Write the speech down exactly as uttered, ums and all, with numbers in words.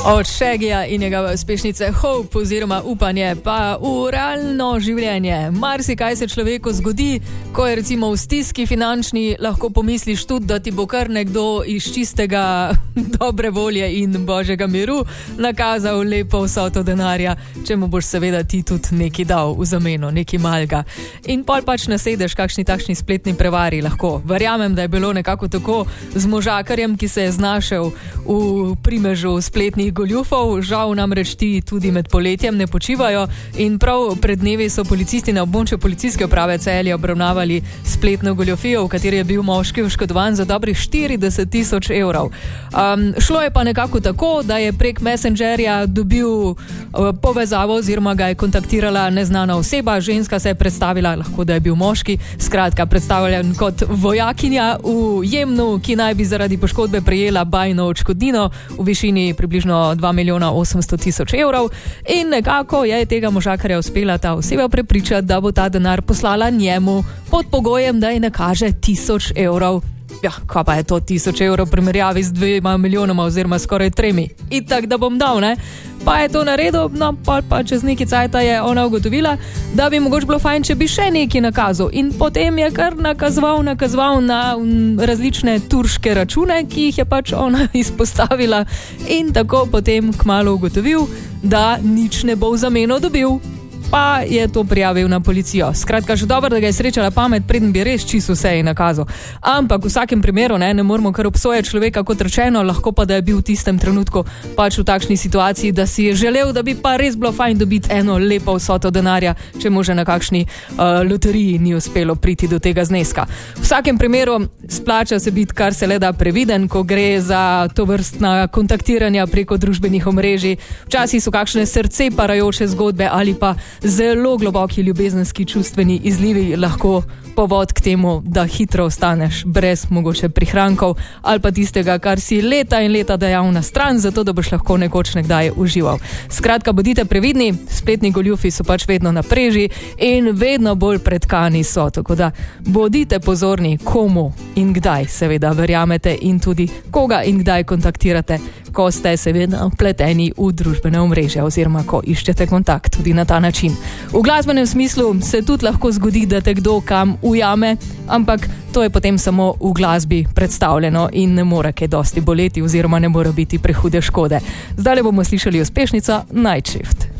Od Shaggyja in njegove uspešnice Hope oziroma upanje pa v realno življenje. Marsikaj se človeku zgodi, ko je recimo v stiski finančni, lahko pomisliš tudi, da ti bo kar nekdo iz čistega dobre volje in božjega miru nakazal lepo vsoto denarja, če mu boš seveda ti tudi nekaj dal v zameno, nekaj malega. In pol pač nasedeš kakšni takšni spletni prevari lahko. Verjamem, da je bilo nekako tako z možakarjem, ki se je znašel v primežu spletnih goljufov. Žal namreč ti tudi med poletjem ne počivajo in prav pred dnevi so policisti na območju policijske uprave Celje obravnavali spletno goljufijo, v kateri je bil moški oškodovan za dobrih štirideset tisoč evrov. Um, šlo je pa nekako tako, da je prek Messengerja dobil uh, povezavo oziroma ga je kontaktirala neznana oseba. Ženska se je predstavila, lahko da je bil moški, skratka predstavljen kot vojakinja v Jemnu, ki naj bi zaradi poškodbe prejela bajno odškodnino v višini približno dva milijona osemsto tisoč evrov in nekako je tega možakarja uspela ta oseba prepričati, da bo ta denar poslala njemu pod pogojem, da ji nakaže tisoč evrov. Ja, kaj pa je to tisoč evrov primerjavi z dvema milijonoma oziroma skoraj tremi? Itak, da bom dal, ne? Pa je to naredil, no pa, pa čez neki cajta je ona ugotovila, da bi mogoče bilo fajn, če bi še neki nakazal. In potem je kar nakazoval, nakazoval na m, različne turške račune, ki jih je pač ona izpostavila in tako potem kmalu ugotovil, da nič ne bo v zameno dobil. Pa je to prijavil na policijo. Skratka, že dobro, da ga je srečala pamet, preden bi res čisto vse je nakazal. Ampak v vsakem primeru ne, ne moramo kar obsojati človeka kot rečeno, lahko pa da je bil v tistem trenutku pač v takšni situaciji, da si je želel, da bi pa res bilo fajn dobiti eno lepo vsoto denarja, če mu že na kakšni uh, loteriji ni uspelo priti do tega zneska. V vsakem primeru splača se biti kar se le da previden, ko gre za to vrstna kontaktiranja preko družbenih omrežij. Včasih so kakšne srce parajoče zgodbe ali pa zelo globoki ljubezenski čustveni izlivi lahko povod k temu, da hitro ostaneš brez mogoče prihrankov ali pa tistega, kar si leta in leta dajal na stran, zato da boš lahko nekoč nekdaj užival. Skratka, bodite previdni, spletni goljufi so pač vedno na preži in vedno bolj pretkani so, tako da bodite pozorni, komu in kdaj seveda verjamete in tudi koga in kdaj kontaktirate, ko ste seveda vpleteni v družbene omrežja oziroma ko iščete kontakt tudi na ta način. V glasbenem smislu se tudi lahko zgodi, da te kdo kam ujame, ampak to je potem samo v glasbi predstavljeno in ne more kaj dosti boleti oziroma ne more biti prehude škode. Zdaj bomo slišali uspešnico Night Shift.